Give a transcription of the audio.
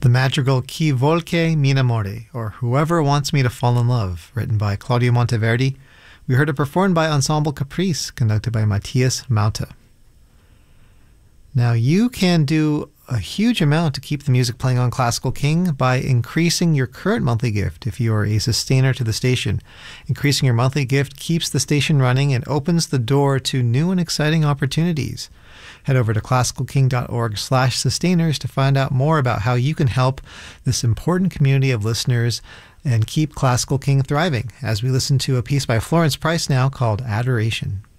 The madrigal Chi Volque M'Inamore, or Whoever Wants Me to Fall in Love, written by Claudio Monteverdi. We heard it performed by Ensemble Caprice, conducted by Matthias Mauta. Now, you can do a huge amount to keep the music playing on Classical King by increasing your current monthly gift if you are a sustainer to the station. Increasing your monthly gift keeps the station running and opens the door to new and exciting opportunities. Head over to classicalking.org/sustainers to find out more about how you can help this important community of listeners and keep Classical King thriving, as we listen to a piece by Florence Price now called Adoration.